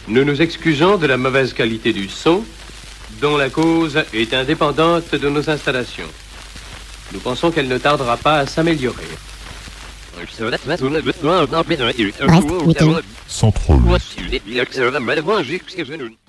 Nous nous excusons de la mauvaise qualité du son, dont la cause est indépendante de nos installations. Nous pensons qu'elle ne tardera pas à s'améliorer. Centre.